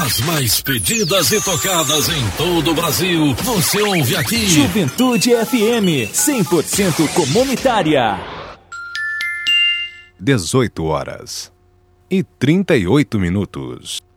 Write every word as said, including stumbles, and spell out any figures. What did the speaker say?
As mais pedidas e tocadas em todo o Brasil, você ouve aqui. Juventude F M, cem por cento comunitária. dezoito horas e trinta e oito minutos.